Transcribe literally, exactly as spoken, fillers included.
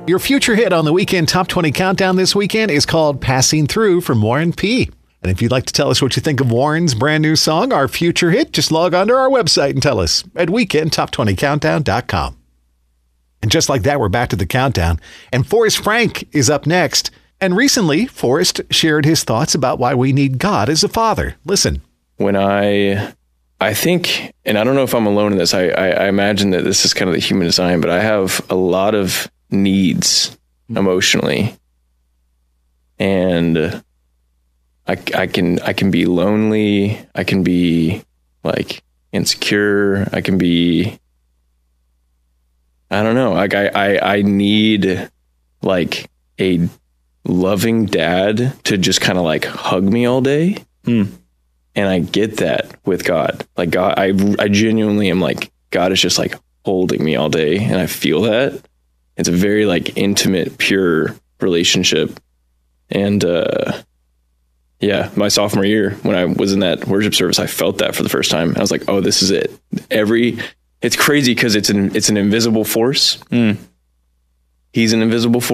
Your future hit on the Weekend Top twenty Countdown this weekend is called Passing Through from Warren P. And if you'd like to tell us what you think of Warren's brand new song, our future hit, just log on to our website and tell us at weekend top twenty countdown dot com. And just like that, we're back to the countdown. And Forrest Frank is up next. And recently, Forrest shared his thoughts about why we need God as a father. Listen. When I, I think, and I don't know if I'm alone in this, I, I, I imagine that this is kind of the human design, but I have a lot of needs emotionally. And I, I can I can be lonely. I can be like insecure. I can be, I don't know. Like I, I, I need like a loving dad to just kind of like hug me all day. Mm. And I get that with God. Like God, I, I genuinely am like, God is just like holding me all day. And I feel that. It's a very like intimate, pure relationship. And, uh, yeah, my sophomore year, when I was in that worship service, I felt that for the first time. I was like, oh, this is it. Every, it's crazy because it's an, it's an invisible force. Mm. He's an invisible force.